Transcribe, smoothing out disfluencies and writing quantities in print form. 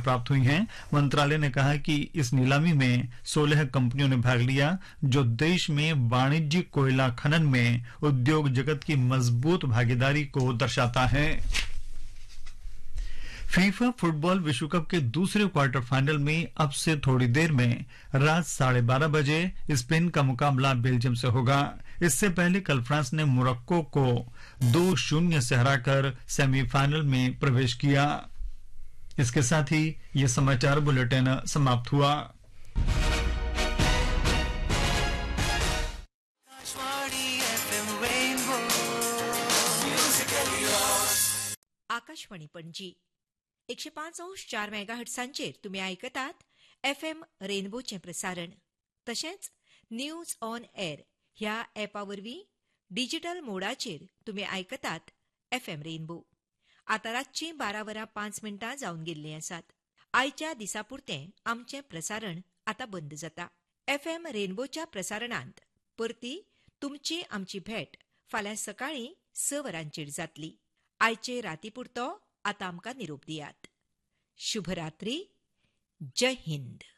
प्राप्त हुई हैं। मंत्रालय ने कहा कि इस नीलामी में 16 कंपनियों ने भाग लिया, जो देश में वाणिज्यिक कोयला खनन में उद्योग जगत की मजबूत भागीदारी को दर्शाता है। फीफा फुटबॉल विश्व कप के दूसरे क्वार्टर फाइनल में अब से थोड़ी देर में रात 12:30 बजे स्पेन का मुकाबला बेल्जियम से होगा। इससे पहले कल फ्रांस ने मोरक्को को 2-0 से हराकर सेमीफाइनल में प्रवेश किया। इसके साथ ही ये समाचार बुलेटिन समाप्त हुआ। आकाशवाणी पणजी 105.4 मेगाहर्ट्झांचेर तुम्ही आयकतात FM रेनबोचे प्रसारण। तशेंच न्यूज ऑन एअर ह्या ॲपा वरवीं डिजिटल मोडाचेर तुम्ही आयकतात FM रेनबो। आता रातची 12:05 जावन गेल्लीं आसात। आयच्या दिसापुरतें आमचें प्रसारण आता बंद जाता। FM रेनबोच्या प्रसारणांत परती तुमची आमची भेट फाल्यां सकाळीं 6 वरांचेर जातली। आयचे रातीपुरतो आता आमकां निरोप दियात। शुभरात्री। जय हिंद।